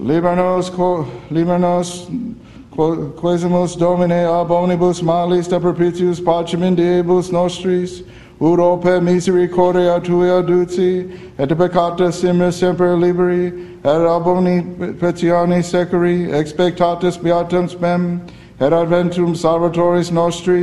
Libernos quesimus Domine ab omnibus malis de perpetuus pacem in diebus nostris, ut ope misericordia tua duci, et peccata semper liberi, et ab omni petiani securi, expectatis beatum spem, et adventum salvatoris nostri,